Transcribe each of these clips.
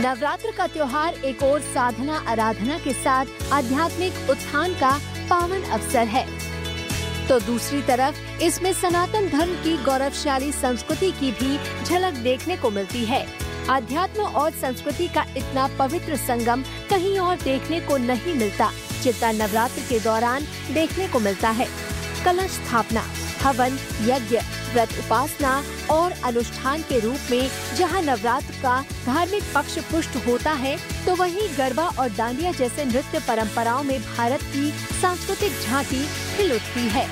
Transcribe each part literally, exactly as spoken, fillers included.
नवरात्र का त्योहार एक और साधना आराधना के साथ आध्यात्मिक उत्थान का पावन अवसर है, तो दूसरी तरफ इसमें सनातन धर्म की गौरवशाली संस्कृति की भी झलक देखने को मिलती है। अध्यात्म और संस्कृति का इतना पवित्र संगम कहीं और देखने को नहीं मिलता जितना नवरात्र के दौरान देखने को मिलता है। कलश स्थापना, हवन, यज्ञ, व्रत, उपासना और अनुष्ठान के रूप में जहां नवरात्र का धार्मिक पक्ष पुष्ट होता है, तो वहीं गरबा और डांडिया जैसे नृत्य परंपराओं में भारत की सांस्कृतिक झांकी खिल उठती है।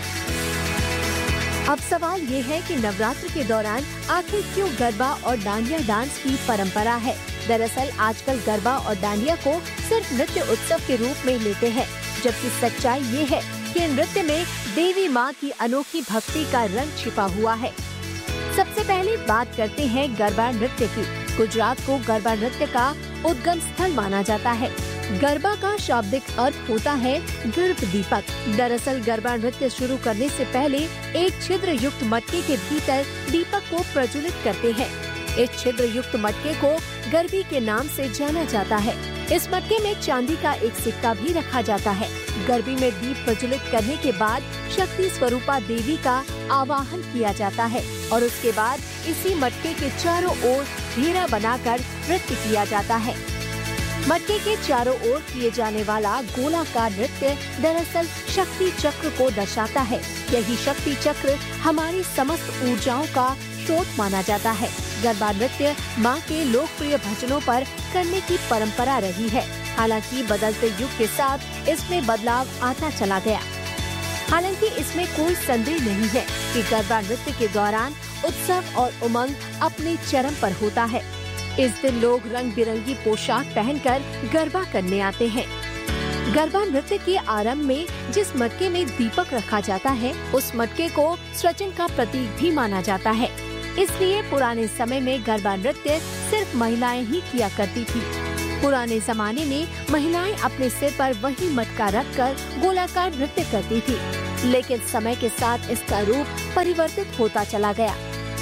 अब सवाल ये है कि नवरात्र के दौरान आखिर क्यों गरबा और डांडिया डांस की परंपरा है। दरअसल आजकल गरबा और डांडिया को सिर्फ नृत्य उत्सव के रूप में लेते हैं, जबकि सच्चाई ये है कि नृत्य में देवी माँ की अनोखी भक्ति का रंग छिपा हुआ है। सबसे पहले बात करते हैं गरबा नृत्य की। गुजरात को गरबा नृत्य का उद्गम स्थल माना जाता है। गरबा का शाब्दिक अर्थ होता है गर्भ दीपक। दरअसल गरबा नृत्य शुरू करने से पहले एक छिद्र युक्त मटके के भीतर दीपक को प्रज्वलित करते हैं। इस छिद्र युक्त मटके को गरबी के नाम से जाना जाता है। इस मटके में चांदी का एक सिक्का भी रखा जाता है। गरबी में दीप प्रज्वलित करने के बाद शक्ति स्वरूपा देवी का आवाहन किया जाता है और उसके बाद इसी मटके के चारों ओर घेरा बनाकर नृत्य किया जाता है। मटके के चारों ओर किए जाने वाला गोलाकार नृत्य दरअसल शक्ति चक्र को दर्शाता है। यही शक्ति चक्र हमारी समस्त ऊर्जाओं का स्रोत माना जाता है। गरबा नृत्य मां के लोकप्रिय भजनों पर करने की परंपरा रही है। हालांकि बदलते युग के साथ इसमें बदलाव आता चला गया। हालांकि इसमें कोई संदेह नहीं है कि गरबा नृत्य के दौरान उत्सव और उमंग अपने चरम पर होता है। इस दिन लोग रंग बिरंगी पोशाक पहनकर गरबा करने आते हैं। गरबा नृत्य के आरंभ में जिस मटके में दीपक रखा जाता है, उस मटके को सृजन का प्रतीक भी माना जाता है। इसलिए पुराने समय में गरबा नृत्य सिर्फ महिलाएं ही किया करती थी। पुराने जमाने में महिलाएं अपने सिर पर वही मटका रखकर गोलाकार नृत्य करती थी, लेकिन समय के साथ इसका रूप परिवर्तित होता चला गया।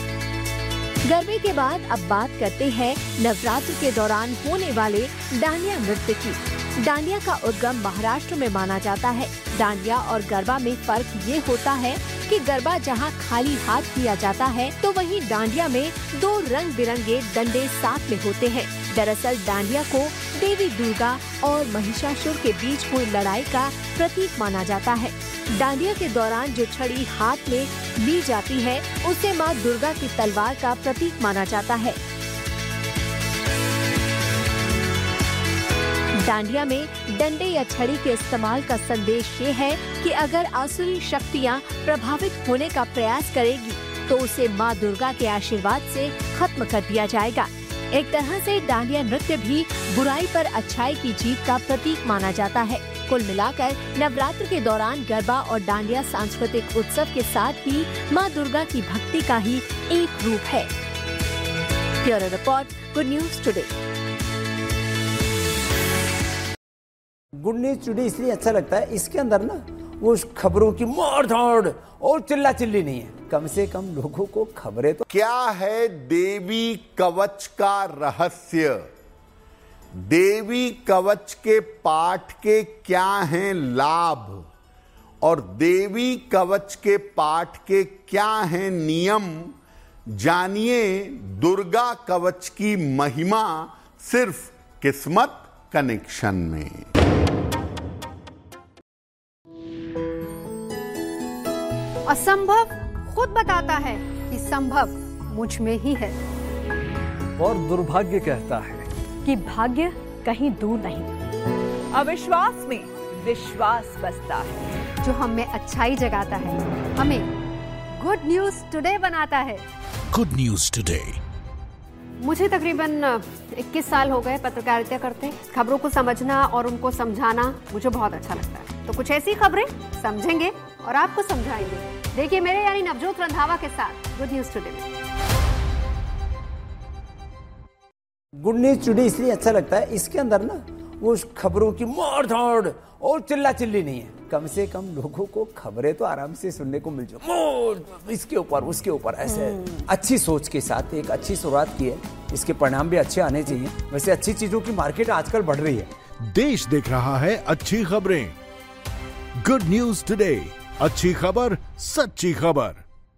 गरबे के बाद अब बात करते हैं नवरात्र के दौरान होने वाले डांडिया नृत्य की। डांडिया का उद्गम महाराष्ट्र में माना जाता है। डांडिया और गरबा में फर्क ये होता है कि गरबा जहां खाली हाथ किया जाता है, तो वहीं डांडिया में दो रंग बिरंगे डंडे साथ में होते हैं। दरअसल डांडिया को देवी दुर्गा और महिषासुर के बीच हुई लड़ाई का प्रतीक माना जाता है। डांडिया के दौरान जो छड़ी हाथ में ली जाती है, उसे मां दुर्गा की तलवार का प्रतीक माना जाता है। डांडिया में डंडे या छड़ी के इस्तेमाल का संदेश ये है कि अगर आसुरी शक्तियाँ प्रभावित होने का प्रयास करेगी, तो उसे माँ दुर्गा के आशीर्वाद से खत्म कर दिया जाएगा। एक तरह से डांडिया नृत्य भी बुराई पर अच्छाई की जीत का प्रतीक माना जाता है। कुल मिलाकर नवरात्र के दौरान गरबा और डांडिया सांस्कृतिक उत्सव के साथ ही माँ दुर्गा की भक्ति का ही एक रूप है। Bureau report, good news today. Good news today इसलिए अच्छा लगता है, इसके अंदर ना वो खबरों की मार धाड़ और चिल्ला चिल्ली नहीं है। कम से कम लोगों को खबरें तो। क्या है देवी कवच का रहस्य? देवी कवच के पाठ के क्या हैं लाभ और देवी कवच के पाठ के क्या हैं नियम? जानिए दुर्गा कवच की महिमा सिर्फ किस्मत कनेक्शन में। असंभव खुद बताता है कि संभव मुझ में ही है, और दुर्भाग्य कहता है कि भाग्य कहीं दूर नहीं। अविश्वास में विश्वास बसता है। जो हमें अच्छाई जगाता है, हमें गुड न्यूज टुडे बनाता है। Good news today. मुझे तकरीबन इक्कीस साल हो गए पत्रकारिता करते। खबरों को समझना और उनको समझाना मुझे बहुत अच्छा लगता है। तो कुछ ऐसी खबरें समझेंगे और आपको समझाएंगे। देखिए मेरे यानी नवजोत रंधावा के साथ गुड न्यूज टुडे में। गुड न्यूज टुडे इसलिए अच्छा लगता है, इसके अंदर ना वो खबरों की मार धाड़ और चिल्ला चिल्ली नहीं है। कम से कम लोगों को खबरें तो आराम से सुनने को मिल जाए, इसके ऊपर उसके ऊपर ऐसे अच्छी सोच के साथ एक अच्छी शुरुआत की है, इसके परिणाम भी अच्छे आने चाहिए। वैसे अच्छी चीजों की मार्केट आजकल बढ़ रही है। देश देख रहा है अच्छी खबरें। गुड न्यूज टुडे, अच्छी खबर सच्ची खबर।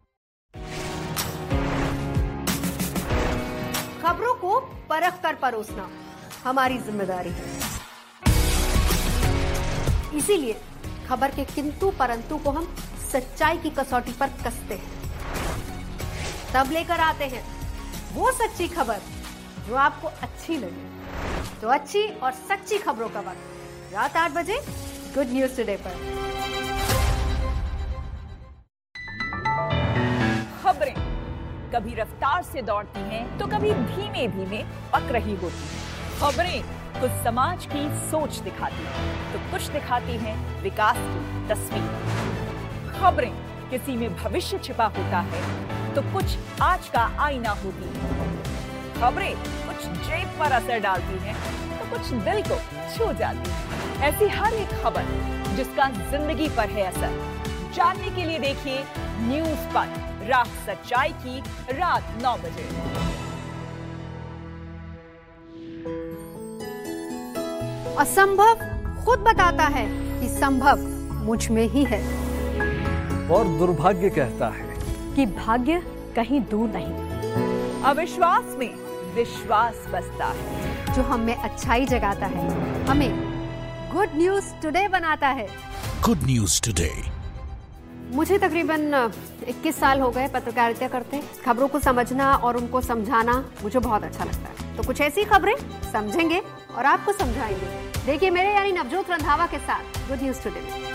खबरों को परख कर परोसना हमारी जिम्मेदारी है, इसीलिए खबर के किंतु परंतु को हम सच्चाई की कसौटी पर कसते हैं, तब लेकर आते हैं वो सच्ची खबर जो आपको अच्छी लगे। तो अच्छी और सच्ची खबरों का वक्त रात आठ बजे गुड न्यूज टुडे पर। खबरें कभी रफ्तार से दौड़ती हैं तो कभी धीमे धीमे पक रही होती हैं। खबरें कुछ समाज की सोच दिखाती हैं तो कुछ दिखाती हैं विकास की तस्वीर। खबरें किसी में भविष्य छिपा होता है तो कुछ आज का आईना होती है। खबरें कुछ जेब पर असर डालती हैं तो कुछ दिल को छू जाती है। ऐसी हर एक खबर जिसका जिंदगी पर है असर, जानने के लिए देखिए न्यूज पर राह सच्चाई की रात नौ बजे। असंभव खुद बताता है कि संभव मुझ में ही है, और दुर्भाग्य कहता है कि भाग्य कहीं दूर नहीं। अविश्वास में विश्वास बसता है, जो हमें अच्छाई जगाता है, हमें गुड न्यूज टुडे बनाता है। Good news today. मुझे तकरीबन इक्कीस साल हो गए पत्रकारिता करते। खबरों को समझना और उनको समझाना मुझे बहुत अच्छा लगता है। तो कुछ ऐसी खबरें समझेंगे और आपको समझाएंगे। देखिए मेरे यानी नवजोत रंधावा के साथ गुड न्यूज टुडे।